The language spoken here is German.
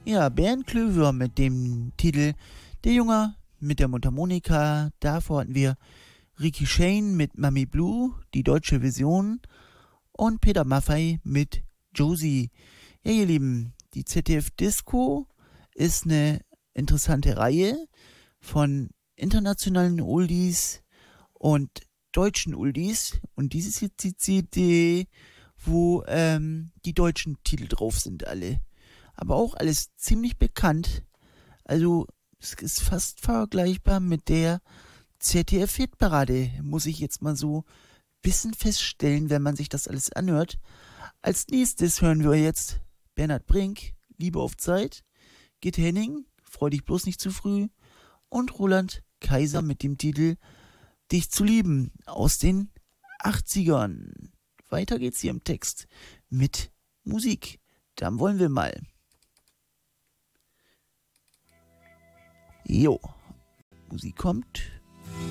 Ja, Bernd Klöver mit dem Titel Der Junge mit der Mundharmonika. Davor hatten wir Ricky Shane mit Mami Blue, die deutsche Version. Und Peter Maffay mit Josie. Ja, ihr Lieben, die ZDF Disco ist eine interessante Reihe von internationalen Oldies und deutschen Oldies. Und dies ist jetzt die CD, wo die deutschen Titel drauf sind alle. Aber auch alles ziemlich bekannt. Also es ist fast vergleichbar mit der ZDF-Hitparade, muss ich jetzt mal so ein bisschen feststellen, wenn man sich das alles anhört. Als nächstes hören wir jetzt Bernhard Brink, Liebe auf Zeit, Gitte Henning, Freu dich bloß nicht zu früh und Roland Kaiser mit dem Titel Dich zu lieben aus den 80ern. Weiter geht's hier im Text mit Musik. Dann wollen wir mal. Jo, Musik kommt.